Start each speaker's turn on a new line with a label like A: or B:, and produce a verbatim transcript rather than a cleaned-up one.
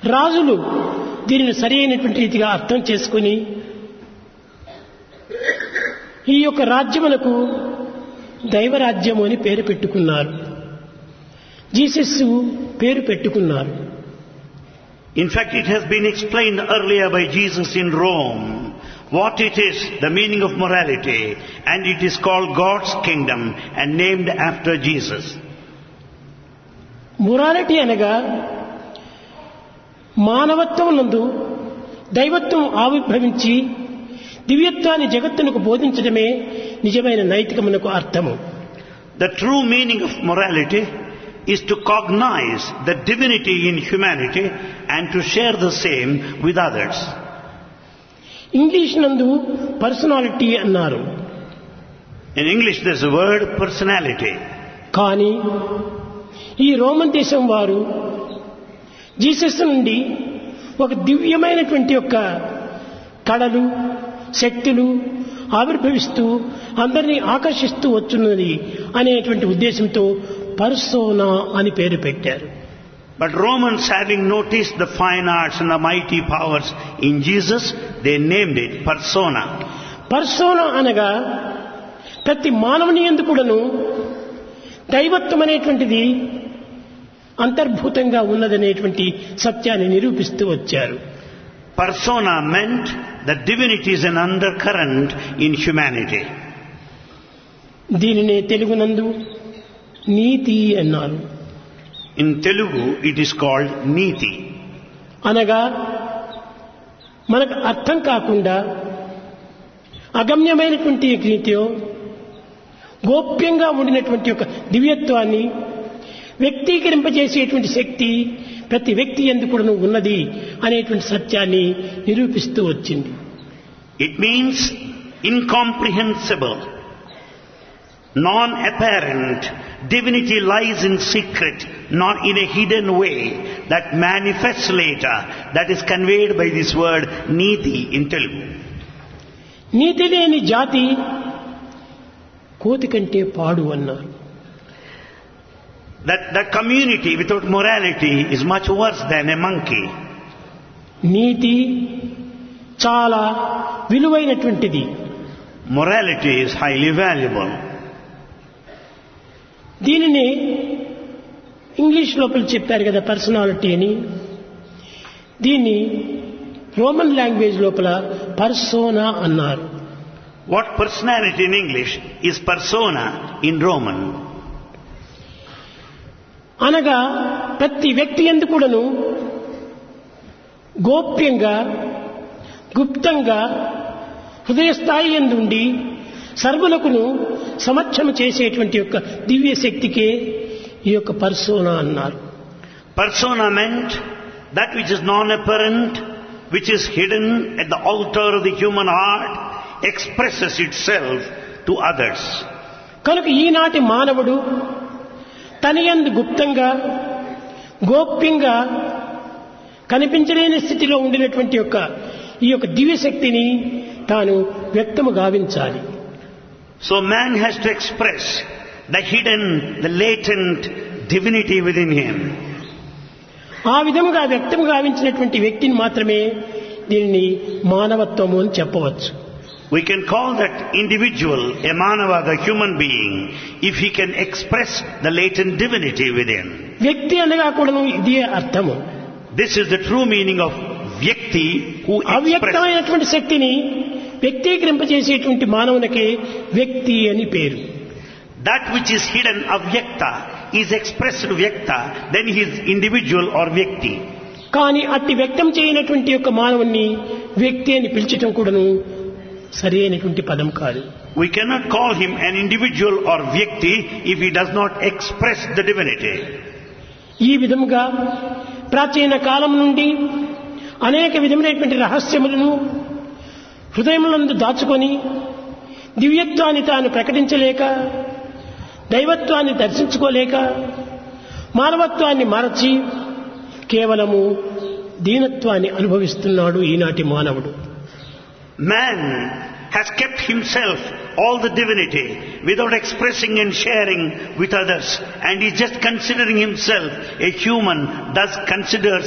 A: రాజులు దీనిని సరైనటువంటి రీతిగా అర్థం చేసుకుని ఈ యొక్క రాజ్యములకు దైవరాజ్యము అని పేరు పెట్టుకున్నారు. జీసస్ పేరు పెట్టుకున్నారు.
B: In fact, it has been explained earlier by Jesus in Rome what it is, the meaning of morality, and it is called God's kingdom and named after Jesus.
A: Morality అనగా మానవత్వం నందు దైవత్వం ఆవిర్భవించి దివ్యత్వాన్ని జగత్తునకు బోధించడమే నిజమైన నైతికమునకు అర్థము.
B: The true meaning of morality is to cognize the divinity in humanity and to share the same with others.
A: English నందు personality అన్నారు.
B: In English there is a word personality.
A: కానీ ఈ రోమన్ దేశం వారు జీసస్ నుండి ఒక దివ్యమైనటువంటి యొక్క కళలు శక్తులు ఆవిర్భవిస్తూ అందరినీ ఆకర్షిస్తూ వచ్చున్నది అనేటువంటి ఉద్దేశంతో పర్సోనా అని పేరు పెట్టారు.
B: But Romans, having noticed the fine arts and the mighty powers in Jesus, they named it persona.
A: Persona అనగా ప్రతి మానవుని యందు కూడాను దైవత్వం అనేటువంటిది అంతర్భూతంగా ఉన్నదనేటువంటి సత్యాన్ని నిరూపిస్తూ వచ్చారు.
B: Persona meant that divinity is an undercurrent in humanity.
A: దీనినే తెలుగునందు నీతి అన్నారు.
B: In Telugu it is called Niti.
A: అనగా మనకు అర్థం కాకుండా అగమ్యమైనటువంటి నీతియో గోప్యంగా ఉండినటువంటి ఒక దివ్యత్వాన్ని వ్యక్తీకరింపజేసేటువంటి శక్తి ప్రతి వ్యక్తి యందు కూడా ఉన్నది అనేటువంటి సత్యాన్ని నిరూపిస్తూ వచ్చింది.
B: It means incomprehensible, non-apparent. Divinity lies in secret, not in a hidden way that manifests later. That is conveyed by this word Niti in Telugu.
A: నీతి లేని జాతి కోతి కంటే పాడు అన్నారు.
B: That the community without morality is much worse than a monkey.
A: నీతి చాలా విలువైనటువంటిది.
B: Morality is highly valuable.
A: దీనిని English లోపల చెప్పారు కదా పర్సనాలిటీ అని. దీన్ని రోమన్ లాంగ్వేజ్ లోపల పర్సోనా అన్నారు.
B: What personality in English is persona in Roman.
A: అనగా ప్రతి వ్యక్తి యందు కూడాను గోప్యంగా గుప్తంగా హృదయ స్థాయి యందు ఉండి సర్వులకును సమక్షము చేసేటువంటి యొక్క దివ్య శక్తికే ఈ యొక్క పర్సోనా అన్నారు.
B: Persona meant that which is non-apparent, which is hidden at the altar of the human heart, expresses itself to others.
A: కనుక ఈనాటి మానవుడు తన యందు గుప్తంగా గోప్యంగా కనిపించలేని స్థితిలో ఉండినటువంటి యొక్క ఈ యొక్క దివ్య శక్తిని తాను వ్యక్తము గావించాలి.
B: So man has to express the hidden, the latent divinity within him.
A: ఆ విధముగా వ్యక్తం గావించినటువంటి వ్యక్తిని మాత్రమే దీనిని మానవత్వము అని చెప్పవచ్చు.
B: We can call that individual a manava, the human being, if he can express the latent divinity within.
A: వ్యక్తి అనగా కూడాను ఇదే అర్థము.
B: This is the true meaning of vyakti, who expresses.
A: అవ్యక్తమైనటువంటి శక్తిని వ్యక్తీకరింపజేసేటువంటి మానవునికి వ్యక్తి అని పేరు.
B: That which is hidden, avyakta, is expressed vyakta, then he is individual or vyakti.
A: కానీ అట్టి వ్యక్తం చేయనటువంటి యొక్క మానవుని వ్యక్తి అని పిలిచటం కూడాను సరి అయినటువంటి పదం కాదు.
B: We cannot call him an individual or vyakti if he does not express the divinity.
A: ఈ విధముగా ప్రాచీన కాలం నుండి అనేక విధమైనటువంటి రహస్యములను హృదయములందు దాచుకొని దివ్యత్వాన్ని తాను ప్రకటించలేక దైవత్వాన్ని దర్శించుకోలేక మానవత్వాన్ని మరచి కేవలము దీనత్వాన్ని అనుభవిస్తున్నాడు ఈనాటి మానవుడు.
B: Man has kept himself all the divinity without expressing and sharing with others, and is just considering himself a human, thus considers